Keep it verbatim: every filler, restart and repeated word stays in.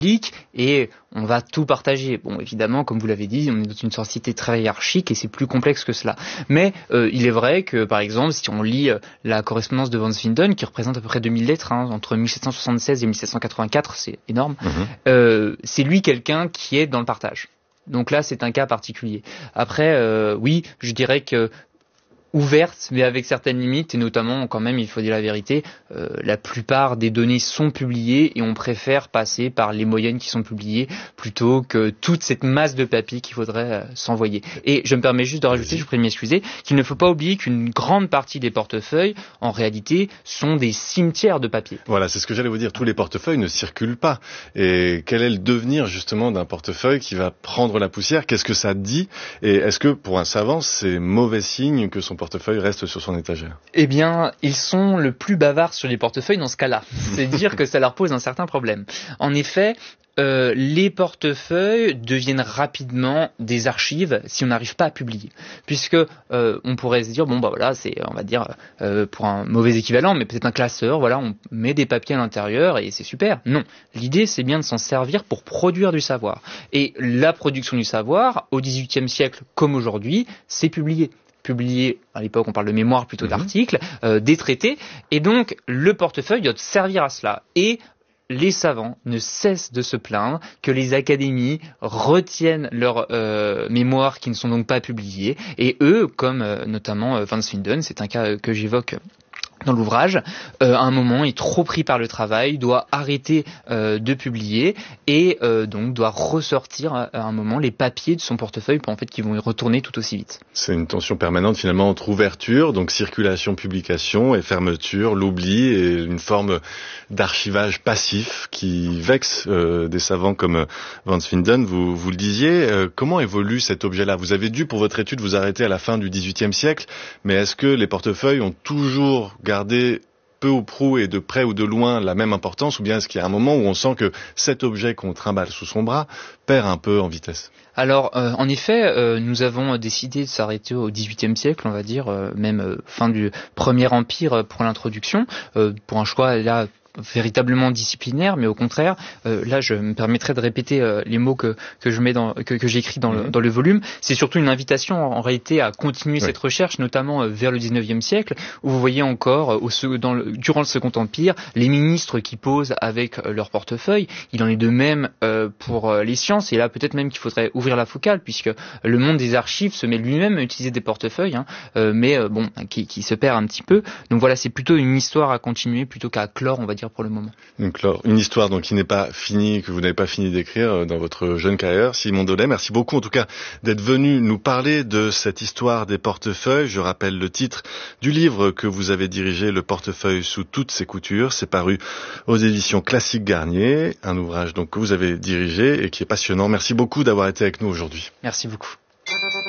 et on va tout partager. Bon, évidemment, comme vous l'avez dit, on est dans une société très hiérarchique et c'est plus complexe que cela. Mais euh, il est vrai que, par exemple, si on lit euh, la correspondance de Van Swinden, qui représente à peu près deux mille lettres, hein, entre mille sept cent soixante-seize et mille sept cent quatre-vingt-quatre, c'est énorme, mmh. euh, c'est lui quelqu'un qui est dans le partage. Donc là, c'est un cas particulier. Après, euh, oui, je dirais que ouverte, mais avec certaines limites, et notamment, quand même, il faut dire la vérité, euh, la plupart des données sont publiées et on préfère passer par les moyennes qui sont publiées plutôt que toute cette masse de papier qu'il faudrait euh, s'envoyer. Et je me permets juste de rajouter, je vous prie de m'excuser, qu'il ne faut pas oublier qu'une grande partie des portefeuilles, en réalité, sont des cimetières de papier. Voilà, c'est ce que j'allais vous dire, tous les portefeuilles ne circulent pas. Et quel est le devenir, justement, d'un portefeuille qui va prendre la poussière? Qu'est-ce que ça dit? Et est-ce que, pour un savant, c'est mauvais signe que son portefeuille reste sur son étagère? Eh bien, ils sont le plus bavards sur les portefeuilles dans ce cas-là. C'est dire que ça leur pose un certain problème. En effet, euh, les portefeuilles deviennent rapidement des archives si on n'arrive pas à publier. Puisque euh, on pourrait se dire, bon bah voilà, c'est, on va dire, euh, pour un mauvais équivalent, mais peut-être un classeur, voilà, on met des papiers à l'intérieur et c'est super. Non, l'idée c'est bien de s'en servir pour produire du savoir. Et la production du savoir, au dix-huitième siècle comme aujourd'hui, c'est publié. Publié, à l'époque on parle de mémoire plutôt mmh. d'articles, euh, des traités, et donc le portefeuille doit servir à cela. Et les savants ne cessent de se plaindre que les académies retiennent leurs euh, mémoires qui ne sont donc pas publiées, et eux, comme euh, notamment euh, Van Swinden, c'est un cas que j'évoque dans l'ouvrage, euh, à un moment est trop pris par le travail, doit arrêter euh, de publier et euh, donc doit ressortir à, à un moment les papiers de son portefeuille pour en fait qu'ils vont y retourner tout aussi vite. C'est une tension permanente finalement entre ouverture, donc circulation, publication et fermeture, l'oubli et une forme d'archivage passif qui vexe euh, des savants comme Van Swinden. Vous, vous le disiez, euh, comment évolue cet objet-là? Vous avez dû pour votre étude vous arrêter à la fin du dix-huitième siècle, mais est-ce que les portefeuilles ont toujours garder peu ou prou et de près ou de loin la même importance, ou bien est-ce qu'il y a un moment où on sent que cet objet qu'on trimballe sous son bras perd un peu en vitesse? Alors, euh, en effet, euh, nous avons décidé de s'arrêter au dix-huitième siècle, on va dire, euh, même euh, fin du Premier Empire euh, pour l'introduction, euh, pour un choix là véritablement disciplinaire, mais au contraire, euh, là je me permettrai de répéter euh, les mots que que je mets dans que, que j'écris dans le dans le volume. C'est surtout une invitation en, en réalité à continuer oui. cette recherche, notamment euh, vers le dix-neuvième siècle, où vous voyez encore euh, au dans le, durant le Second Empire les ministres qui posent avec euh, leur portefeuille. Il en est de même euh, pour euh, les sciences, et là peut-être même qu'il faudrait ouvrir la focale, puisque le monde des archives se met lui-même à utiliser des portefeuilles, hein, euh, mais euh, bon qui, qui se perd un petit peu. Donc voilà, c'est plutôt une histoire à continuer plutôt qu'à clore, on va dire, pour le moment. Donc, une histoire donc qui n'est pas finie, que vous n'avez pas fini d'écrire dans votre jeune carrière. Simon Daulet, merci beaucoup en tout cas d'être venu nous parler de cette histoire des portefeuilles. Je rappelle le titre du livre que vous avez dirigé, Le portefeuille sous toutes ses coutures. C'est paru aux éditions Classique Garnier, un ouvrage donc que vous avez dirigé et qui est passionnant. Merci beaucoup d'avoir été avec nous aujourd'hui. Merci beaucoup.